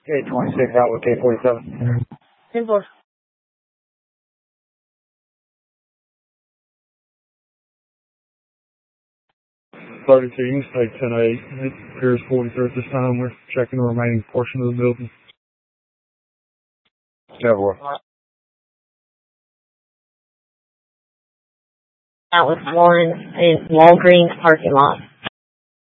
K26 out with K47. 10-4. 32, mistake 10-8. It appears 43 at this time. We're checking the remaining portion of the building. 10-4. Out with Lawrence in Walgreens parking lot.